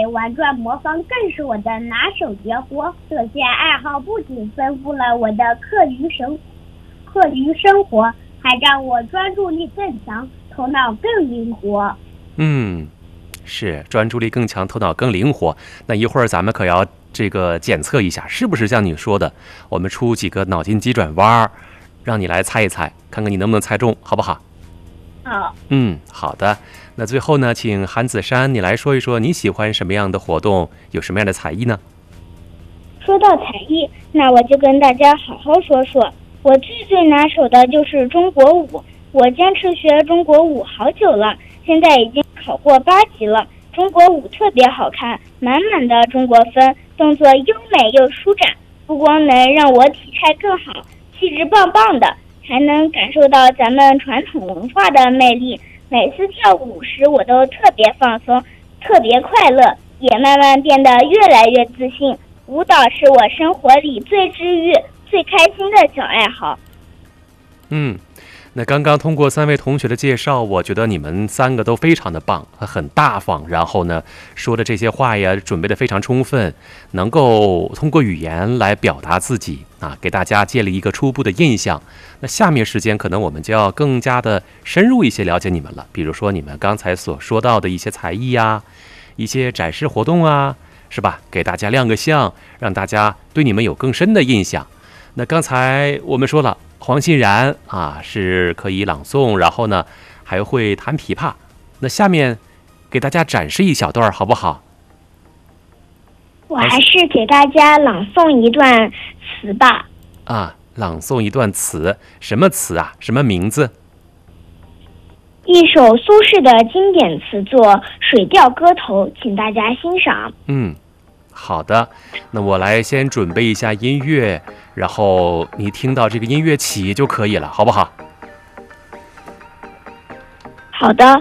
背、玩转、模仿更是我的拿手绝活。这些爱好不仅丰富了我的课余生活，还让我专注力更强，头脑更灵活。 是专注力更强，头脑更灵活。那一会儿咱们可要这个检测一下，是不是像你说的，我们出几个脑筋急转弯，让你来猜一猜，看看你能不能猜中，好不好？ 好。 好的。那最后呢，请韩子珊你来说一说你喜欢什么样的活动，有什么样的才艺呢？ 说到才艺，那我就跟大家好好说说，我最拿手的就是中国舞。我坚持学中国舞好久了，现在已经考过8级了。中国舞特别好看，满满的中国风，动作优美又舒展，不光能让我体态更好，气质棒棒的，还能感受到咱们传统文化的魅力。每次跳舞时我都特别放松，特别快乐，也慢慢变得越来越自信。舞蹈是我生活里最治愈、最开心的小爱好。 那刚刚通过3位同学的介绍，我觉得你们3个都非常的棒，很大方，然后呢说的这些话呀准备的非常充分，能够通过语言来表达自己给大家建立一个初步的印象。那下面时间可能我们就要更加的深入一些了解你们了，比如说你们刚才所说到的一些才艺呀，一些展示活动啊，是吧？给大家亮个相，让大家对你们有更深的印象。那刚才我们说了，黄欣然是可以朗诵，然后呢还会弹琵琶。那下面给大家展示一小段好不好？ 我还是给大家朗诵一段词吧。 朗诵一段词，什么词啊？什么名字？ 一首苏轼的经典词作《水调歌头》，请大家欣赏。 好的，那我来先准备一下音乐，然后你听到这个音乐起就可以了，好不好？ 好的。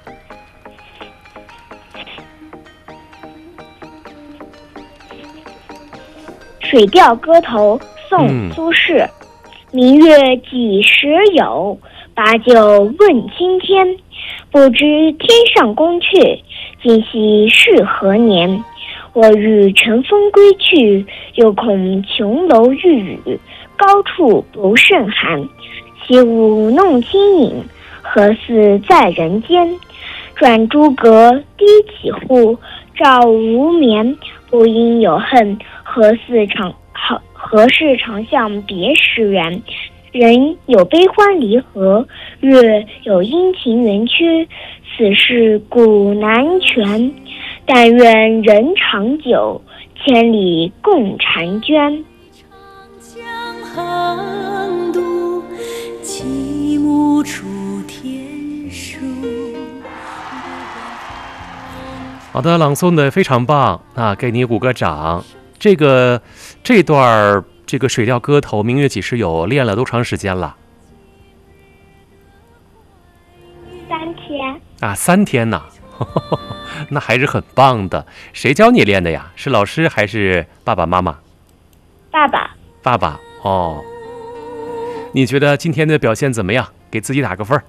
水调歌头，宋苏轼。明月几时有？把酒问青天。不知天上宫阙，今夕是何年？我欲乘风归去，又恐琼楼玉宇，高处不胜寒。起舞弄清影，何似在人间？转朱阁，低绮户，照无眠。不应有恨，何事长向别时圆？人有悲欢离合，月有阴晴圆缺，此事古难全。但愿人长久，千里共婵娟。 长江横渡，极目出天书。 好的，朗诵的非常棒，给你鼓个掌。这段这个水调歌头《明月几时有》练了多长时间了 ？3天。 3天呢？那还是很棒的。谁教你练的呀？是老师还是爸爸妈妈？ 爸爸。 爸爸哦。你觉得今天的表现怎么样？给自己打个分。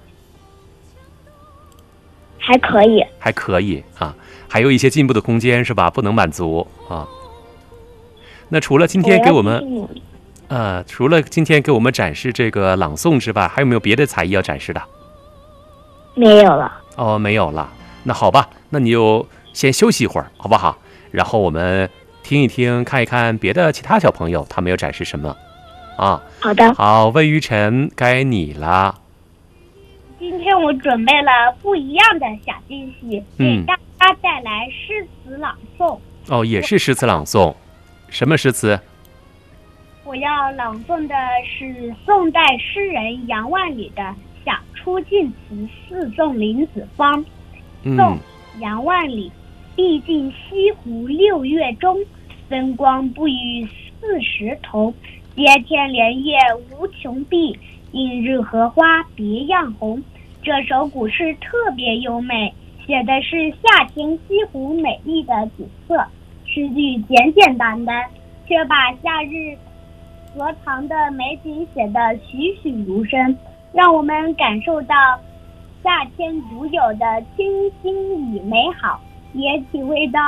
还可以。 还可以还有一些进步的空间是吧？不能满足那除了今天给我们展示这个朗诵之外，还有没有别的才艺要展示的？ 没有了。 没有了。那好吧，那你就先休息一会儿，好不好？然后我们听一听，看一看别的其他小朋友他们要展示什么好的。 好，魏于晨，该你了。 今天我准备了不一样的小惊喜，给大家带来诗词朗诵。 也是诗词朗诵。什么诗词？ 我要朗诵的是宋代诗人杨万里的《想出净词四纵林子方》。宋杨万里。毕竟西湖6月中，风光不与40头。接天莲叶无穷碧，映日荷花别样红。这首古诗特别优美，写的是夏天西湖美丽的景色。诗句简简单单，却把夏日荷塘的美景写得栩栩如生，让我们感受到夏天独有的清新与美好，也体会到